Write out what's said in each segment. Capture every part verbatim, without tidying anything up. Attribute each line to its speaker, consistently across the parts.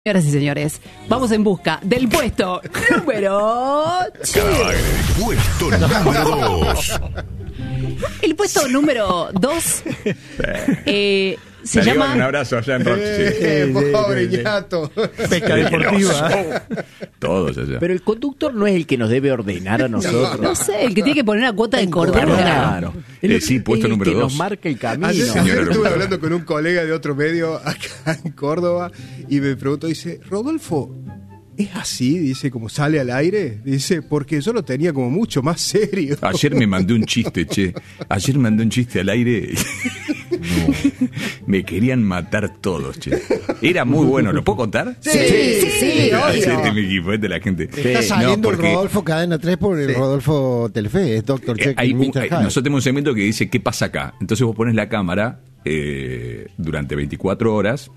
Speaker 1: Señoras y señores, vamos en busca del puesto número...
Speaker 2: Puesto número dos.
Speaker 1: El puesto número dos eh, se
Speaker 3: Darío,
Speaker 1: llama...
Speaker 3: un abrazo allá en Roxy.
Speaker 4: Eh, pobre ñato.
Speaker 5: Pesca deportiva.
Speaker 3: Todos allá.
Speaker 5: Pero el conductor no es el que nos debe ordenar a nosotros.
Speaker 1: No sé, el que tiene que poner una cuota de cordura.
Speaker 5: Claro.
Speaker 3: Eh, sí, puesto
Speaker 5: Es el
Speaker 3: número
Speaker 5: que
Speaker 3: dos.
Speaker 5: nos marca el camino.
Speaker 4: Ayer,
Speaker 3: Señora
Speaker 4: ayer estuve
Speaker 3: Locutora.
Speaker 4: hablando con un colega de otro medio acá en Córdoba y me preguntó, dice, Rodolfo, ¿es así? Dice, como sale al aire. Dice, porque yo lo tenía como mucho más serio.
Speaker 3: Ayer me mandé un chiste, che. Ayer mandé un chiste al aire. No. Me querían matar todos, che. Era muy bueno. ¿Lo puedo contar?
Speaker 4: Sí, sí, sí,
Speaker 3: Ah,
Speaker 4: obvio.
Speaker 3: Este es mi equipo, es de la gente.
Speaker 6: Está saliendo
Speaker 3: No, porque,
Speaker 6: el Rodolfo Cadena tres por el
Speaker 4: Sí.
Speaker 6: Rodolfo Telefe, es doctor
Speaker 3: eh,
Speaker 6: Jekyll
Speaker 3: hay
Speaker 6: y
Speaker 3: un-
Speaker 6: mister
Speaker 3: hay-
Speaker 6: Hyde.
Speaker 3: nosotros tenemos un segmento que dice ¿qué pasa acá? Entonces vos pones la cámara eh, durante veinticuatro horas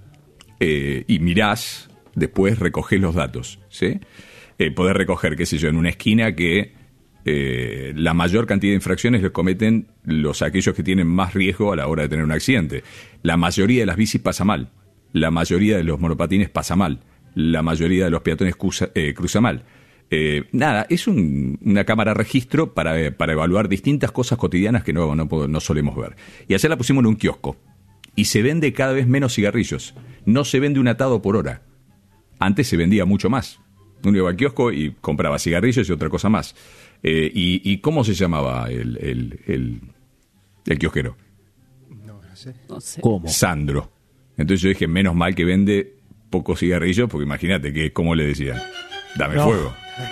Speaker 3: eh, y mirás, después recogés los datos, ¿sí? Eh, podés recoger, qué sé yo, en una esquina que eh, la mayor cantidad de infracciones los cometen los aquellos que tienen más riesgo a la hora de tener un accidente. La mayoría de las bicis pasa mal, la mayoría de los monopatines pasa mal, la mayoría de los peatones cruza, eh, cruza mal. Eh, nada, es un- una cámara registro para, eh, para evaluar distintas cosas cotidianas que no, no, puedo- no solemos ver. Y ayer la pusimos en un kiosco y se vende cada vez menos cigarrillos. No se vende un atado por hora. Antes se vendía mucho más. Uno iba al kiosco y compraba cigarrillos y otra cosa más. Eh, y, ¿Y cómo se llamaba el, el, el, el kiosquero?
Speaker 4: No, no sé.
Speaker 1: No sé.
Speaker 5: ¿Cómo?
Speaker 3: Sandro. Entonces yo dije, menos mal que vende pocos cigarrillos, porque imagínate que, ¿cómo le decían? Dame
Speaker 5: No.
Speaker 3: fuego.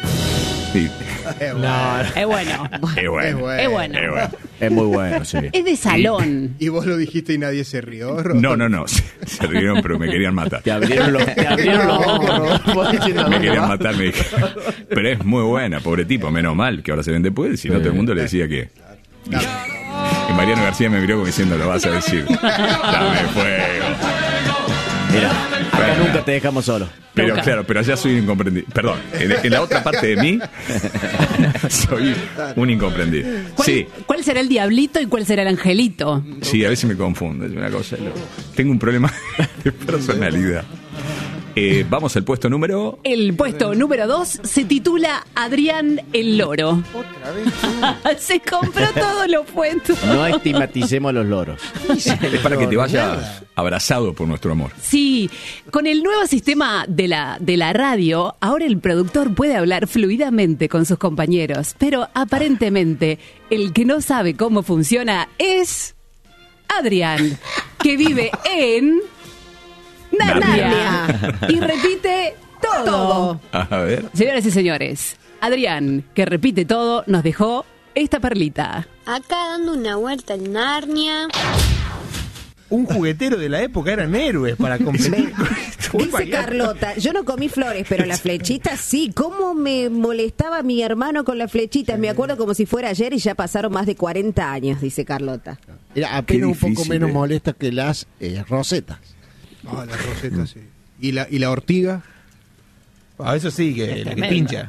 Speaker 3: Sí.
Speaker 5: No,
Speaker 1: Es bueno.
Speaker 3: Es bueno.
Speaker 4: Es bueno.
Speaker 1: Es bueno.
Speaker 3: Es bueno.
Speaker 5: es muy bueno, sí.
Speaker 1: Es de salón.
Speaker 4: ¿Y vos lo dijiste y nadie se rió, Rodolfo?
Speaker 3: No, no, no. Se, se rieron, pero me querían matar.
Speaker 5: Te abrieron los, te abrieron los ojos, Rodolfo, diciendo,
Speaker 3: Me querían matar, me dijeron. Pero es muy buena, pobre tipo. Menos mal que ahora se vende pues, si no todo el mundo le decía que... Y Mariano García me miró como diciendo, lo vas a decir. Dame fuego.
Speaker 5: Mira, acá nunca te dejamos solo.
Speaker 3: Pero
Speaker 1: Nunca.
Speaker 3: claro, pero allá soy un incomprendido. Perdón, en, en la otra parte de mí soy un incomprendido.
Speaker 1: ¿Cuál,
Speaker 3: Sí,
Speaker 1: ¿Cuál será el diablito y cuál será el angelito?
Speaker 3: sí, a veces me confundo. Es una cosa. lo- Tengo un problema de personalidad. Eh, vamos al puesto número.
Speaker 1: El puesto número dos se titula Adrián el Loro.
Speaker 6: Otra vez.
Speaker 1: Se compró todos los puestos.
Speaker 5: No estigmaticemos a los loros.
Speaker 3: Es para que te vayas abrazado por nuestro amor.
Speaker 1: Sí, con el nuevo sistema de la, de la radio, ahora el productor puede hablar fluidamente con sus compañeros, pero aparentemente el que no sabe cómo funciona es Adrián, que vive en Narnia y repite todo.
Speaker 3: A ver.
Speaker 1: Señoras y señores, Adrián, que repite todo, nos dejó esta perlita.
Speaker 7: Acá dando una vuelta en Narnia.
Speaker 5: Un juguetero de la época eran héroes para competir con esto.
Speaker 8: Dice Carlota, yo no comí flores, pero las flechitas sí. ¿Cómo me molestaba mi hermano con las flechitas? Me acuerdo como si fuera ayer y ya pasaron más de cuarenta años, dice Carlota.
Speaker 6: Era apenas un poco
Speaker 3: difícil,
Speaker 6: menos
Speaker 3: eh.
Speaker 6: molesta que las eh, rosetas.
Speaker 4: Ah, la roseta, sí. ¿Y la, y la ortiga?
Speaker 5: Ah, eso sí, que,
Speaker 1: Es
Speaker 5: que
Speaker 1: tremenda.
Speaker 5: pincha.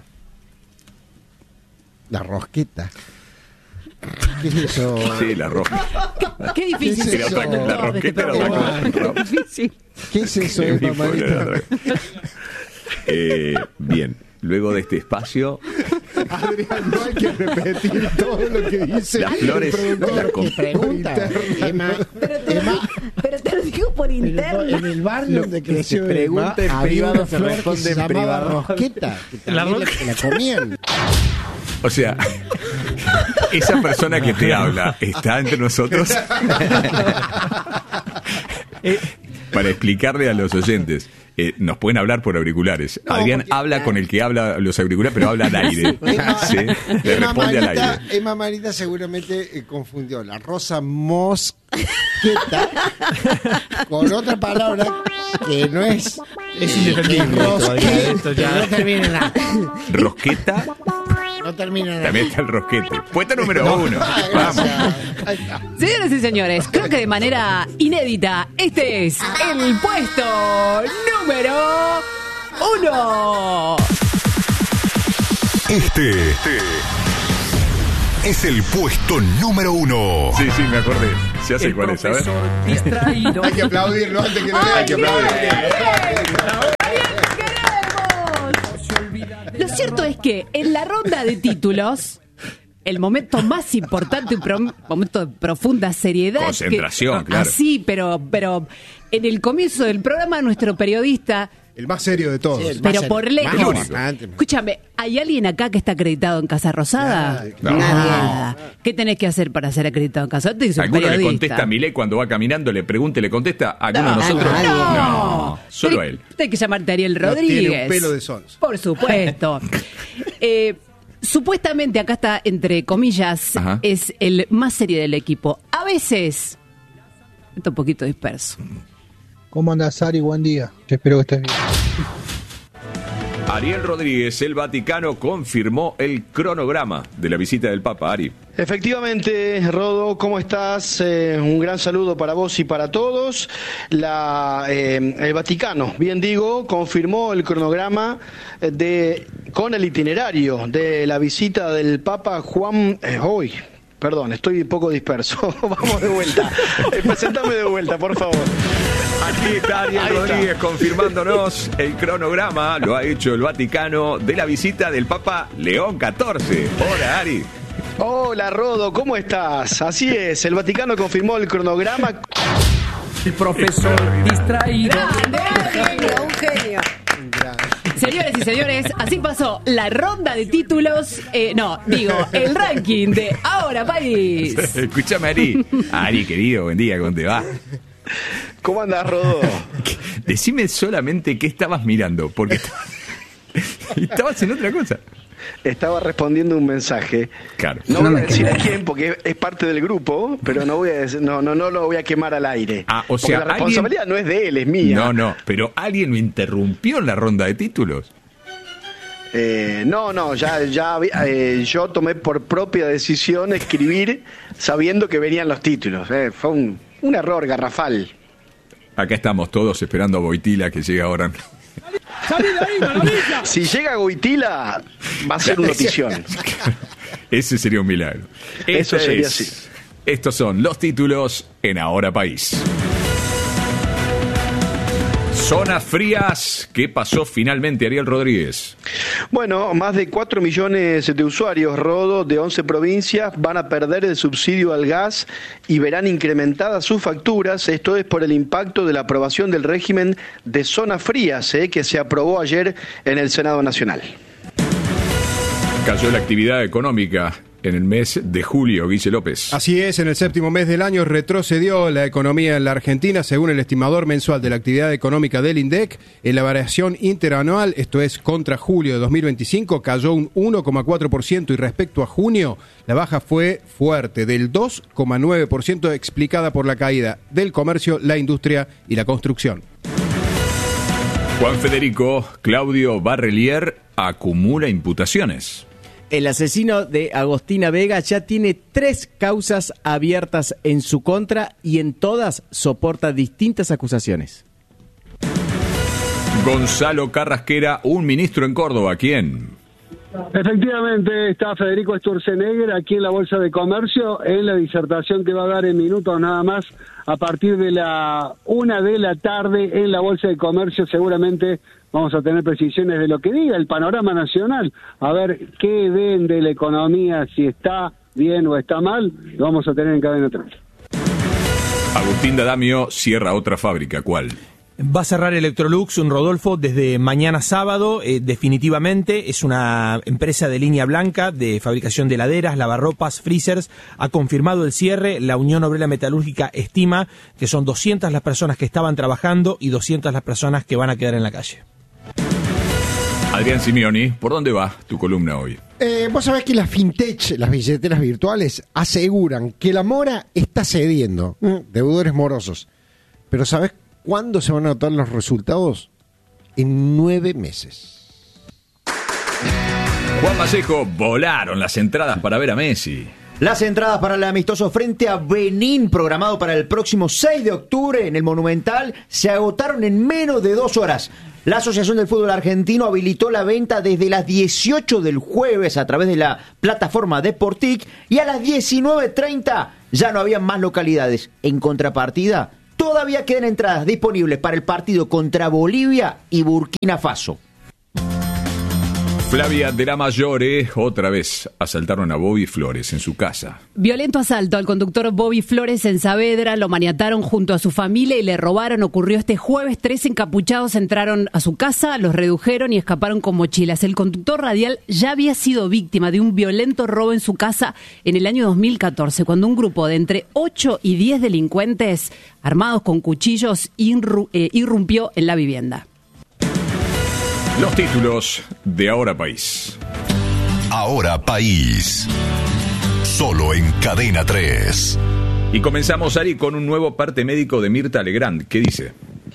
Speaker 6: La rosqueta. ¿Qué es eso?
Speaker 3: Sí, la roja.
Speaker 1: Qué difícil.
Speaker 6: ¿Qué es
Speaker 1: ser
Speaker 6: eso?
Speaker 1: conductor
Speaker 3: La
Speaker 1: de este
Speaker 3: rosqueta era
Speaker 1: programa.
Speaker 3: otra cosa.
Speaker 1: Qué difícil.
Speaker 6: ¿Qué es eso,
Speaker 3: Mi pobre
Speaker 6: mamadita?
Speaker 3: otra vez. Eh, bien, luego de este espacio,
Speaker 4: Adrián, no hay que repetir todo lo que dice
Speaker 3: las flores.
Speaker 4: el productor.
Speaker 3: las com-
Speaker 6: Pregunta, Emma, Emma,
Speaker 8: Pero te lo digo por
Speaker 6: en el,
Speaker 8: interno.
Speaker 6: en el barrio donde
Speaker 5: que
Speaker 6: creció
Speaker 5: se pregunta
Speaker 6: Emma,
Speaker 5: en
Speaker 6: había
Speaker 5: privado
Speaker 6: una
Speaker 5: se
Speaker 6: flor
Speaker 5: responde
Speaker 6: que se
Speaker 5: en
Speaker 6: llamaba
Speaker 5: privado.
Speaker 6: rosqueta, que
Speaker 5: La
Speaker 6: también la,
Speaker 5: ro-
Speaker 6: la comían.
Speaker 3: O sea, esa persona que te habla está entre nosotros. Eh, Para explicarle a los oyentes, eh, nos pueden hablar por auriculares.
Speaker 6: No,
Speaker 3: Adrián
Speaker 6: porque-
Speaker 3: habla con el que habla los auriculares, pero habla al aire. ¿Sí? Le
Speaker 6: Emma
Speaker 3: responde al
Speaker 6: Marita,
Speaker 3: aire.
Speaker 6: Emma Marita seguramente eh, confundió la rosa mosqueta con otra palabra que no es
Speaker 5: Es indefendible esto,
Speaker 6: rosqueta,
Speaker 5: Adrián, esto ya-
Speaker 6: que no termina en la,
Speaker 3: Rosqueta,
Speaker 6: no termina en la.
Speaker 3: también está el rosquete. Puesto número uno.
Speaker 6: Ah,
Speaker 3: Vamos.
Speaker 6: gracias. Ahí está.
Speaker 1: Señoras y señores, creo que de manera inédita, este es el puesto número uno.
Speaker 2: Este es el puesto número uno.
Speaker 3: Sí, sí, me acordé. Se hace cuál es, ¿sabes?
Speaker 4: Hay que aplaudirlo antes que no le hay que aplaudir.
Speaker 1: Lo cierto es que en la ronda de títulos, el momento más importante, un pro- momento de profunda seriedad.
Speaker 3: Concentración,
Speaker 1: que,
Speaker 3: claro.
Speaker 1: Así, pero, pero en el comienzo del programa, nuestro periodista.
Speaker 4: El más serio de todos.
Speaker 6: Sí, el
Speaker 1: Pero
Speaker 6: más
Speaker 1: por
Speaker 6: el-
Speaker 1: lejos.
Speaker 6: más importante.
Speaker 1: Escúchame, ¿hay alguien acá que está acreditado en Casa Rosada?
Speaker 3: No.
Speaker 1: Nada. ¿Qué tenés que hacer para ser acreditado en Casa Rosada? Tenés que ser
Speaker 3: ¿Alguno le
Speaker 1: periodista.
Speaker 3: contesta a Milei cuando va caminando? ¿Le pregunta y le contesta? ¿A alguno
Speaker 1: No,
Speaker 3: de nosotros?
Speaker 6: nadie.
Speaker 3: No, solo a él.
Speaker 1: Tenés que llamarte Ariel
Speaker 4: No
Speaker 1: Rodríguez.
Speaker 4: tiene un pelo de sonso.
Speaker 1: Por supuesto. eh, supuestamente acá está, entre comillas,
Speaker 3: Ajá.
Speaker 1: es el más serio del equipo. A veces está un poquito disperso.
Speaker 9: ¿Cómo andas, Ari? Buen día. Espero que estés bien.
Speaker 3: Ariel Rodríguez, el Vaticano confirmó el cronograma de la visita del Papa, Ari.
Speaker 10: Efectivamente, Rodo, ¿cómo estás? Eh, un gran saludo para vos y para todos. La, eh, el Vaticano, bien digo, confirmó el cronograma de con el itinerario de la visita del Papa Juan eh, hoy. Perdón, estoy un poco disperso. Vamos de vuelta. Eh, presentame de vuelta, por favor.
Speaker 3: Aquí está Ariel
Speaker 10: Ahí
Speaker 3: Rodríguez
Speaker 10: está.
Speaker 3: confirmándonos el cronograma, lo ha hecho el Vaticano, de la visita del Papa León catorce. Hola, Ari.
Speaker 10: Hola, Rodo, ¿cómo estás? Así es, el Vaticano confirmó el cronograma.
Speaker 11: El profesor distraído.
Speaker 8: Grande, un genio, un genio.
Speaker 1: Señores y señores, así pasó la ronda de títulos, eh, no, digo, el ranking de Ahora País.
Speaker 3: Escúchame, Ari. Ari, querido, buen día, ¿cómo te va?
Speaker 10: ¿Cómo andás, Rodo?
Speaker 3: Decime solamente qué estabas mirando, porque estabas en otra cosa.
Speaker 10: Estaba respondiendo un mensaje.
Speaker 3: Claro.
Speaker 10: No voy a decir a quién porque es parte del grupo, pero no voy a decir, no, no, no lo voy a quemar al aire.
Speaker 3: Ah, o
Speaker 10: Porque
Speaker 3: sea,
Speaker 10: la responsabilidad
Speaker 3: alguien-
Speaker 10: no es de él, es mía.
Speaker 3: No, no, pero alguien me interrumpió en la ronda de títulos.
Speaker 10: Eh, no, no, ya, ya había- eh, yo tomé por propia decisión escribir sabiendo que venían los títulos. Eh, fue un, un error garrafal.
Speaker 3: Acá estamos todos esperando a Boitila que llegue ahora.
Speaker 10: Si llega Goitila, va a ser una notición.
Speaker 3: Ese sería un milagro.
Speaker 10: Eso
Speaker 3: Esta
Speaker 10: sería
Speaker 3: es-
Speaker 10: así.
Speaker 3: Estos son los títulos en Ahora País. Zonas frías. ¿Qué pasó finalmente, Ariel Rodríguez?
Speaker 10: Bueno, más de cuatro millones de usuarios, Rodo, de once provincias, van a perder el subsidio al gas y verán incrementadas sus facturas. Esto es por el impacto de la aprobación del régimen de zonas frías, eh, que se aprobó ayer en el Senado Nacional.
Speaker 3: Cayó la actividad económica en el mes de julio, Guille López.
Speaker 4: Así es, en el séptimo mes del año retrocedió la economía en la Argentina, según el estimador mensual de la actividad económica del INDEC. En la variación interanual, esto es contra julio de dos mil veinticinco, cayó un uno coma cuatro por ciento y respecto a junio, la baja fue fuerte, del dos coma nueve por ciento, explicada por la caída del comercio, la industria y la construcción.
Speaker 3: Juan Federico Claudio Barrelier acumula imputaciones.
Speaker 12: El asesino de Agostina Vega ya tiene tres causas abiertas en su contra y en todas soporta distintas acusaciones.
Speaker 3: Gonzalo Carrasquera, un ministro en Córdoba. ¿Quién?
Speaker 13: Efectivamente, está Federico Sturzenegger aquí en la Bolsa de Comercio en la disertación que va a dar en minutos nada más a partir de la una de la tarde en la Bolsa de Comercio. Seguramente vamos a tener precisiones de lo que diga el panorama nacional, a ver qué ven de la economía, si está bien o está mal, lo vamos a tener en Cadena tres.
Speaker 3: Agustín D'Adamio cierra otra fábrica. ¿Cuál?
Speaker 5: Va a cerrar Electrolux, un Rodolfo, desde mañana sábado, eh, definitivamente. Es una empresa de línea blanca de fabricación de heladeras, lavarropas, freezers. Ha confirmado el cierre. La Unión Obrera Metalúrgica estima que son doscientas las personas que estaban trabajando y doscientas las personas que van a quedar en la calle.
Speaker 3: Adrián Simeoni, ¿por dónde va tu columna hoy?
Speaker 6: Eh, vos sabés que las fintech, las billeteras virtuales, aseguran que la mora está cediendo, ¿eh? Deudores morosos. Pero ¿sabés cuándo se van a notar los resultados? En nueve meses.
Speaker 3: Juan Vallejo, volaron las entradas para ver a Messi.
Speaker 14: Las entradas para el amistoso frente a Benín, programado para el próximo seis de octubre en el Monumental, se agotaron en menos de dos horas. La Asociación del Fútbol Argentino habilitó la venta desde las dieciocho del jueves a través de la plataforma Deportic y a las diecinueve treinta ya no había más localidades. En contrapartida, todavía quedan entradas disponibles para el partido contra Bolivia y Burkina Faso.
Speaker 3: Flavia de la Mayore, otra vez asaltaron a Bobby Flores en su casa.
Speaker 1: Violento asalto al conductor Bobby Flores en Saavedra, lo maniataron junto a su familia y le robaron. Ocurrió este jueves, tres encapuchados entraron a su casa, los redujeron y escaparon con mochilas. El conductor radial ya había sido víctima de un violento robo en su casa en el año dos mil catorce, cuando un grupo de entre ocho y diez delincuentes armados con cuchillos irru- eh, irrumpió en la vivienda.
Speaker 3: Los títulos de Ahora País.
Speaker 2: Ahora País. Solo en Cadena tres.
Speaker 3: Y comenzamos, Ari, con un nuevo parte médico de Mirta Legrand. ¿Qué dice?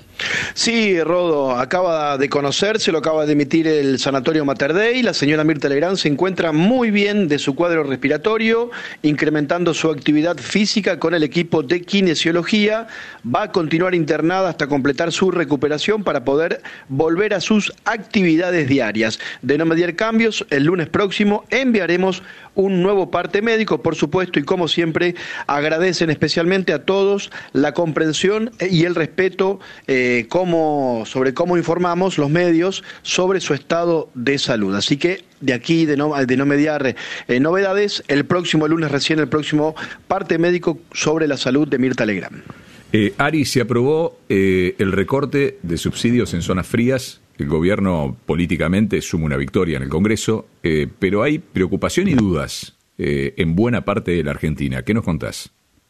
Speaker 10: Sí, Rodo, acaba de conocerse, lo acaba de emitir el Sanatorio Mater Dei. La señora Mirta Legrand se encuentra muy bien de su cuadro respiratorio, incrementando su actividad física con el equipo de kinesiología. Va a continuar internada hasta completar su recuperación para poder volver a sus actividades diarias. De no mediar cambios, el lunes próximo enviaremos un nuevo parte médico, por supuesto, y como siempre agradecen especialmente a todos la comprensión y el respeto eh, como, sobre cómo informamos los medios sobre su estado de salud. Así que de aquí, de no, de no mediar eh, novedades, el próximo lunes recién, el próximo parte médico sobre la salud de Mirta Legrand.
Speaker 3: Eh, Ari, se aprobó eh, el recorte de subsidios en zonas frías. El gobierno políticamente suma una victoria en el Congreso, eh, pero hay preocupación y dudas eh, en buena parte de la Argentina. ¿Qué nos contás?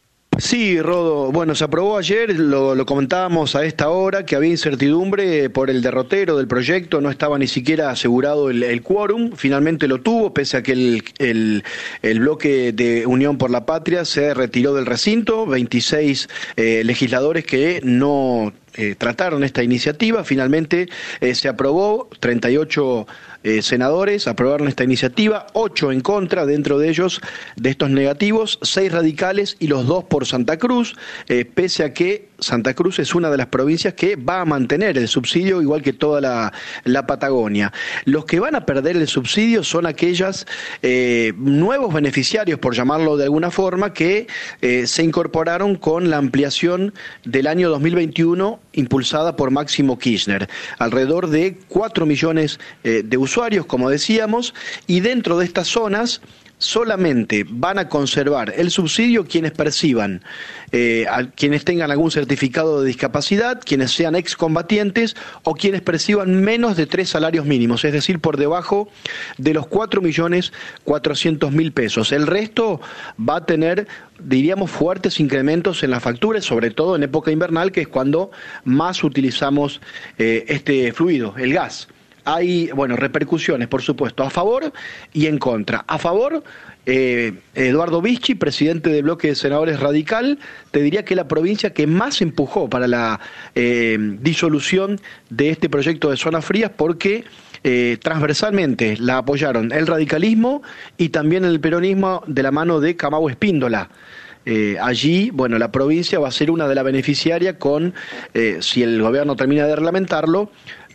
Speaker 10: Sí, Rodo. Bueno, se aprobó ayer, lo, lo comentábamos a esta hora, que había incertidumbre por el derrotero del proyecto, no estaba ni siquiera asegurado el, el quórum, finalmente lo tuvo, pese a que el, el, el bloque de Unión por la Patria se retiró del recinto, veintiséis eh, legisladores que no eh, trataron esta iniciativa, finalmente eh, se aprobó, treinta y ocho Eh, senadores aprobaron esta iniciativa, ocho en contra, dentro de ellos, de estos negativos, seis radicales y los dos por Santa Cruz, eh, pese a que Santa Cruz es una de las provincias que va a mantener el subsidio, igual que toda la, la Patagonia. Los que van a perder el subsidio son aquellas eh, nuevos beneficiarios, por llamarlo de alguna forma, que eh, se incorporaron con la ampliación del año dos mil veintiuno impulsada por Máximo Kirchner. Alrededor de cuatro millones eh, de usuarios, como decíamos, y dentro de estas zonas solamente van a conservar el subsidio quienes perciban, eh, a quienes tengan algún certificado de discapacidad, quienes sean excombatientes o quienes perciban menos de tres salarios mínimos, es decir, por debajo de los cuatro millones cuatrocientos mil pesos. El resto va a tener, diríamos, fuertes incrementos en las facturas, sobre todo en época invernal, que es cuando más utilizamos eh, este fluido, el gas. Hay, bueno, repercusiones, por supuesto, a favor y en contra. A favor, eh, Eduardo Vichy, presidente del bloque de senadores radical, te diría que la provincia que más empujó para la eh, disolución de este proyecto de zonas frías, porque eh, transversalmente la apoyaron el radicalismo y también el peronismo de la mano de Camau Espíndola. Eh, allí, bueno, la provincia va a ser una de las beneficiarias con, eh, si el gobierno termina de reglamentarlo,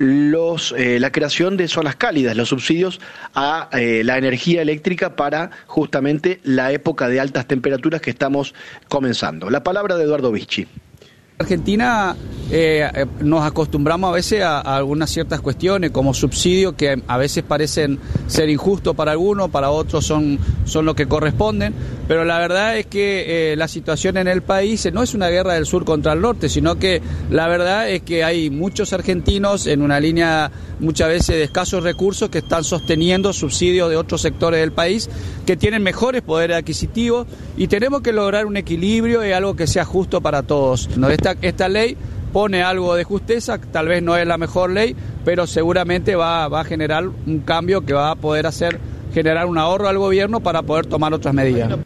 Speaker 10: los eh, la creación de zonas cálidas, los subsidios a eh, la energía eléctrica para justamente la época de altas temperaturas que estamos comenzando. La palabra de Eduardo Vichy.
Speaker 15: Argentina eh, eh, nos acostumbramos a veces a, a algunas ciertas cuestiones como subsidios que a veces parecen ser injustos para algunos, para otros son, son lo que corresponden, pero la verdad es que eh, la situación en el país eh, no es una guerra del sur contra el norte, sino que la verdad es que hay muchos argentinos en una línea muchas veces de escasos recursos que están sosteniendo subsidios de otros sectores del país que tienen mejores poderes adquisitivos y tenemos que lograr un equilibrio y algo que sea justo para todos. ¿No? Esta, esta ley pone algo de justeza, tal vez no es la mejor ley, pero seguramente va, va a generar un cambio que va a poder hacer generar un ahorro al gobierno para poder tomar otras medidas.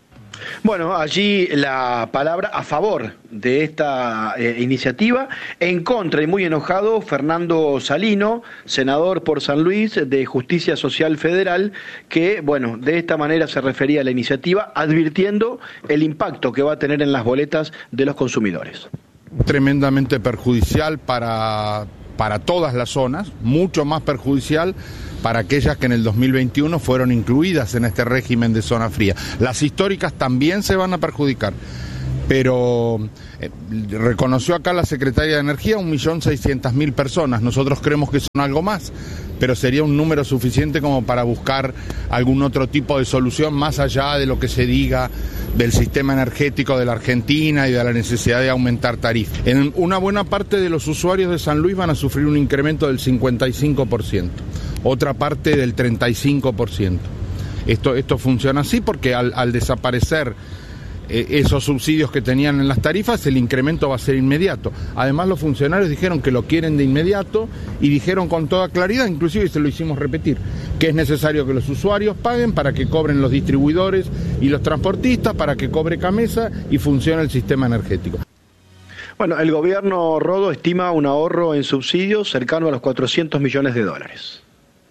Speaker 10: Bueno, allí la palabra a favor de esta eh, iniciativa, en contra y muy enojado Fernando Salino, senador por San Luis de Justicia Social Federal, que, bueno, de esta manera se refería a la iniciativa, advirtiendo el impacto que va a tener en las boletas de los consumidores.
Speaker 16: Tremendamente perjudicial para para todas las zonas, mucho más perjudicial para aquellas que en el dos mil veintiuno fueron incluidas en este régimen de zona fría. Las históricas también se van a perjudicar, pero eh, reconoció acá la Secretaria de Energía un millón seiscientas mil personas. Nosotros creemos que son algo más, pero sería un número suficiente como para buscar algún otro tipo de solución más allá de lo que se diga del sistema energético de la Argentina y de la necesidad de aumentar tarifas. En una buena parte de los usuarios de San Luis van a sufrir un incremento del cincuenta y cinco por ciento, otra parte del treinta y cinco por ciento. Esto, esto funciona así porque al, al desaparecer esos subsidios que tenían en las tarifas, el incremento va a ser inmediato. Además, los funcionarios dijeron que lo quieren de inmediato y dijeron con toda claridad, inclusive se lo hicimos repetir, que es necesario que los usuarios paguen para que cobren los distribuidores y los transportistas, para que cobre Camesa y funcione el sistema energético.
Speaker 10: Bueno, el gobierno, Rodo, estima un ahorro en subsidios cercano a los cuatrocientos millones de dólares.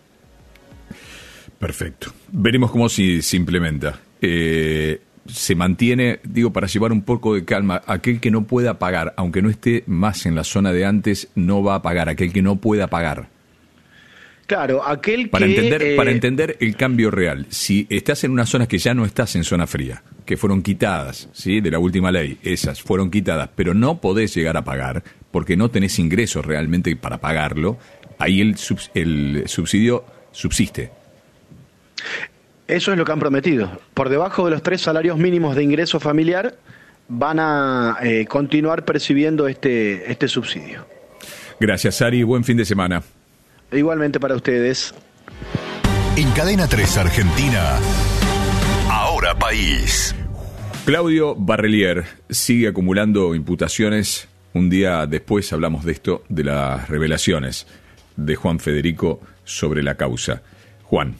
Speaker 3: Perfecto. Veremos cómo se, se implementa. Eh... Se mantiene, digo, para llevar un poco de calma, aquel que no pueda pagar, aunque no esté más en la zona de antes, no va a pagar, aquel que no pueda pagar.
Speaker 10: Claro, aquel
Speaker 3: para
Speaker 10: que...
Speaker 3: Entender,
Speaker 10: eh...
Speaker 3: Para entender el cambio real, si estás en unas zonas que ya no estás en zona fría, que fueron quitadas, ¿sí?, de la última ley, esas fueron quitadas, pero no podés llegar a pagar, porque no tenés ingresos realmente para pagarlo, ahí el, subs- el subsidio subsiste.
Speaker 10: Eso es lo que han prometido. Por debajo de los tres salarios mínimos de ingreso familiar van a eh, continuar percibiendo este, este subsidio.
Speaker 3: Gracias, Ari. Buen fin de semana.
Speaker 10: Igualmente para ustedes.
Speaker 2: En Cadena tres Argentina, Ahora País.
Speaker 3: Claudio Barrelier sigue acumulando imputaciones. Un día después hablamos de esto, de las revelaciones de Juan Federico sobre la causa. Juan.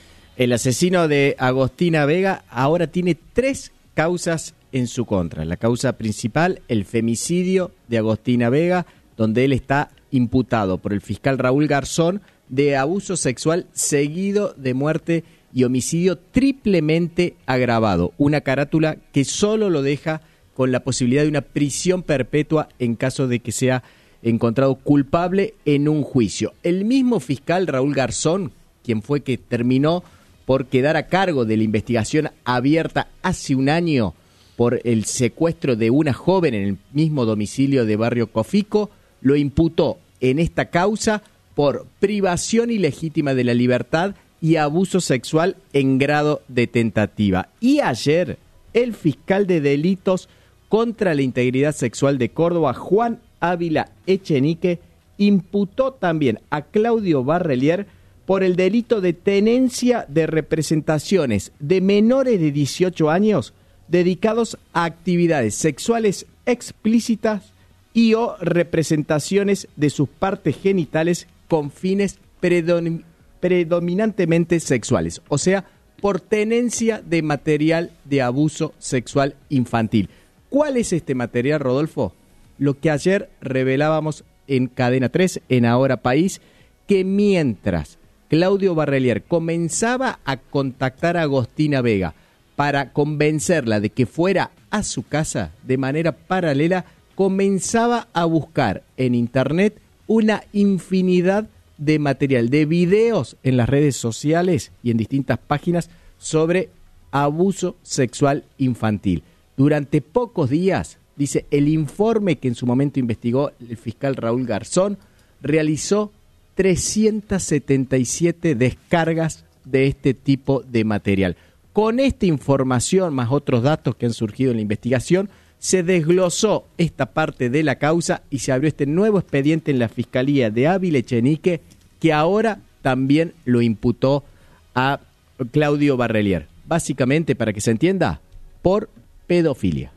Speaker 12: El asesino de Agostina Vega ahora tiene tres causas en su contra. La causa principal, el femicidio de Agostina Vega, donde él está imputado por el fiscal Raúl Garzón de abuso sexual seguido de muerte y homicidio triplemente agravado. Una carátula que solo lo deja con la posibilidad de una prisión perpetua en caso de que sea encontrado culpable en un juicio. El mismo fiscal Raúl Garzón, quien fue que terminó por quedar a cargo de la investigación abierta hace un año por el secuestro de una joven en el mismo domicilio de Barrio Cofico, lo imputó en esta causa por privación ilegítima de la libertad y abuso sexual en grado de tentativa. Y ayer, el fiscal de delitos contra la integridad sexual de Córdoba, Juan Ávila Echenique, imputó también a Claudio Barrelier por el delito de tenencia de representaciones de menores de dieciocho años dedicados a actividades sexuales explícitas y o representaciones de sus partes genitales con fines predom- predominantemente sexuales, o sea, por tenencia de material de abuso sexual infantil. ¿Cuál es este material, Rodolfo? Lo que ayer revelábamos en Cadena tres, en Ahora País, que mientras Claudio Barrelier comenzaba a contactar a Agostina Vega para convencerla de que fuera a su casa de manera paralela, comenzaba a buscar en internet una infinidad de material, de videos en las redes sociales y en distintas páginas sobre abuso sexual infantil. Durante pocos días, dice el informe que en su momento investigó el fiscal Raúl Garzón, realizó trescientas setenta y siete descargas de este tipo de material. Con esta información, más otros datos que han surgido en la investigación, se desglosó esta parte de la causa y se abrió este nuevo expediente en la Fiscalía de Ávila Echenique, que ahora también lo imputó a Claudio Barrelier. Básicamente, para que se entienda, por pedofilia.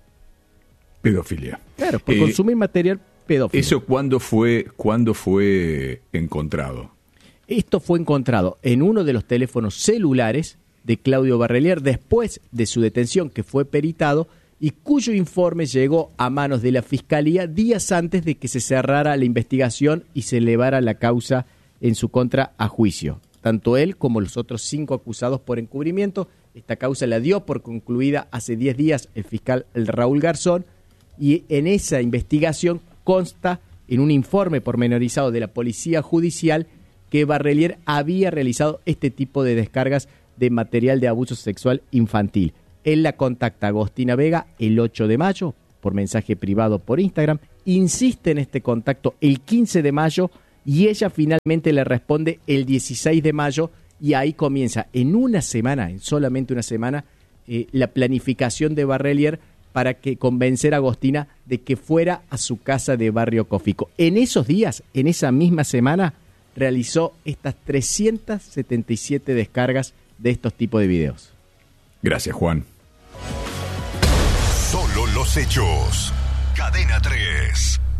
Speaker 3: Pedofilia.
Speaker 12: Claro, por
Speaker 3: eh,
Speaker 12: consumir material pedófilo.
Speaker 3: ¿Eso cuándo fue, cuándo fue encontrado?
Speaker 12: Esto fue encontrado en uno de los teléfonos celulares de Claudio Barrelier después de su detención, que fue peritado y cuyo informe llegó a manos de la Fiscalía días antes de que se cerrara la investigación y se elevara la causa en su contra a juicio. Tanto él como los otros cinco acusados por encubrimiento. Esta causa la dio por concluida hace diez días el fiscal el Raúl Garzón, y en esa investigación consta en un informe pormenorizado de la Policía Judicial que Barrelier había realizado este tipo de descargas de material de abuso sexual infantil. Él la contacta a Agostina Vega el ocho de mayo por mensaje privado por Instagram, insiste en este contacto el quince de mayo y ella finalmente le responde el dieciséis de mayo y ahí comienza en una semana, en solamente una semana, eh, la planificación de Barrelier para que convencer a Agostina de que fuera a su casa de Barrio Cofico. En esos días, en esa misma semana, realizó estas trescientas setenta y siete descargas de estos tipos de videos.
Speaker 3: Gracias, Juan.
Speaker 2: Solo los hechos. Cadena tres.